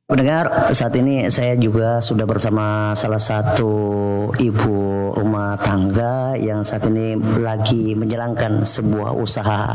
Pendengar, saat ini saya juga sudah bersama salah satu ibu rumah tangga yang saat ini lagi menjalankan sebuah usaha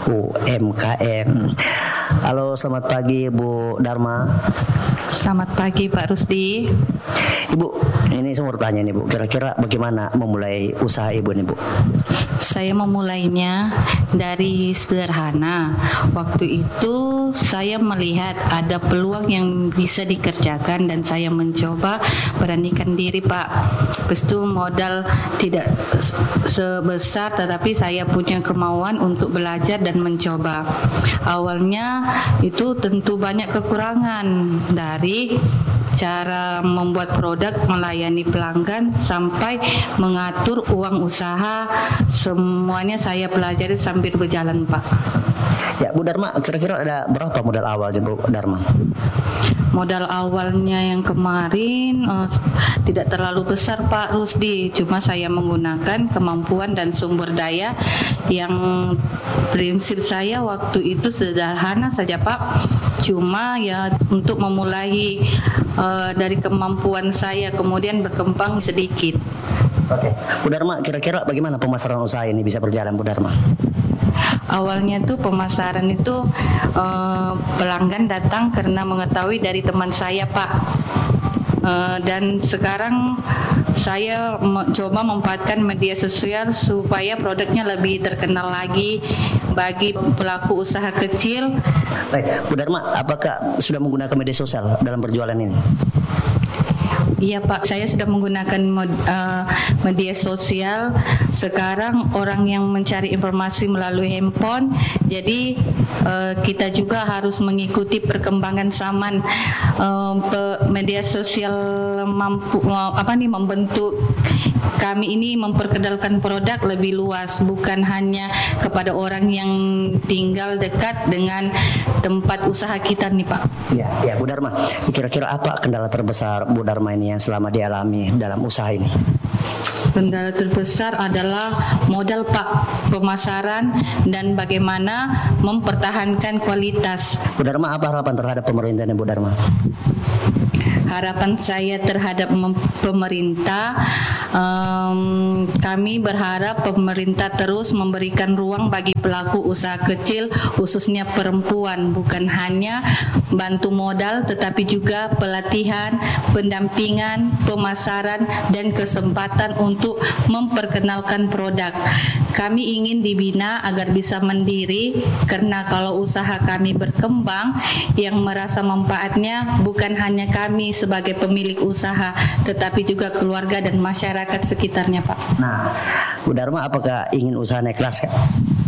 UMKM. Halo, selamat pagi Bu Dharma. Selamat pagi Pak Rusdi. Ibu, ini saya mau bertanya nih Bu, kira-kira bagaimana memulai usaha Ibu nih Bu? Saya memulainya dari sederhana. Waktu itu saya melihat ada peluang yang bisa dikerjakan dan saya mencoba beranikan diri Pak. Terus itu modal tidak sebesar tetapi saya punya kemauan untuk belajar dan mencoba. Awalnya itu tentu banyak kekurangan dari cara membuat produk, melayani pelanggan sampai mengatur uang usaha, semuanya saya pelajari sambil berjalan Pak. Ya Bu Dharma, kira-kira ada berapa modal awalnya Bu Dharma? Modal awalnya yang kemarin tidak terlalu besar Pak Rusdi, cuma saya menggunakan kemampuan dan sumber daya yang prinsip saya waktu itu sederhana saja Pak. Cuma ya untuk memulai dari kemampuan saya kemudian berkembang sedikit. Oke, Bu Dharma, kira-kira bagaimana pemasaran usaha ini bisa berjalan Bu Dharma? Awalnya tuh pemasaran itu pelanggan datang karena mengetahui dari teman saya Pak. Dan sekarang saya coba memanfaatkan media sosial supaya produknya lebih terkenal lagi bagi pelaku usaha kecil. Baik, Bu Dharma, apakah sudah menggunakan media sosial dalam berjualan ini? Iya Pak, saya sudah menggunakan media sosial. Sekarang orang yang mencari informasi melalui handphone, jadi kita juga harus mengikuti perkembangan zaman. Media sosial membentuk kami ini memperkenalkan produk lebih luas, bukan hanya kepada orang yang tinggal dekat dengan tempat usaha kita nih Pak. Ya Bu Dharma, kira-kira apa kendala terbesar Bu Dharma ini yang selama dialami dalam usaha ini? Kendala terbesar adalah modal Pak, pemasaran dan bagaimana mempertahankan kualitas. Bu Dharma, apa harapan terhadap pemerintah ini Bu Dharma? Harapan saya terhadap pemerintah, kami berharap pemerintah terus memberikan ruang bagi pelaku usaha kecil, khususnya perempuan, bukan hanya bantu modal tetapi juga pelatihan, pendampingan, pemasaran dan kesempatan untuk memperkenalkan produk. Kami ingin dibina agar bisa mandiri, karena kalau usaha kami berkembang, yang merasa manfaatnya bukan hanya kami sebagai pemilik usaha, tetapi juga keluarga dan masyarakat sekitarnya Pak. Nah, Bu Dharma, apakah ingin usaha naik kelas Kak?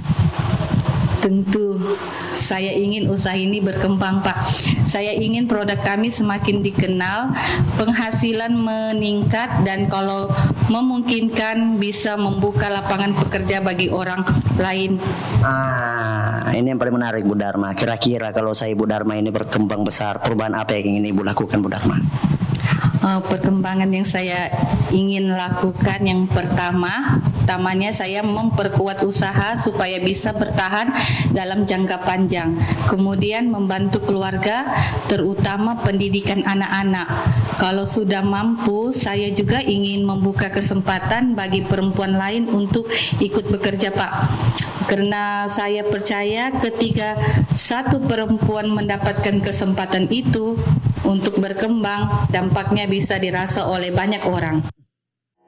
Tentu saya ingin usaha ini berkembang Pak. Saya ingin produk kami semakin dikenal, penghasilan meningkat, dan kalau memungkinkan bisa membuka lapangan pekerja bagi orang lain. Ini yang paling menarik Bu Dharma. Kira-kira kalau saya Bu Dharma ini berkembang besar, perubahan apa yang ingin Ibu lakukan Bu Dharma? Perkembangan yang saya ingin lakukan yang pertamanya saya memperkuat usaha supaya bisa bertahan dalam jangka panjang. Kemudian membantu keluarga, terutama pendidikan anak-anak. Kalau sudah mampu, saya juga ingin membuka kesempatan bagi perempuan lain untuk ikut bekerja Pak. Karena saya percaya ketika satu perempuan mendapatkan kesempatan itu untuk berkembang, dampaknya bisa dirasa oleh banyak orang.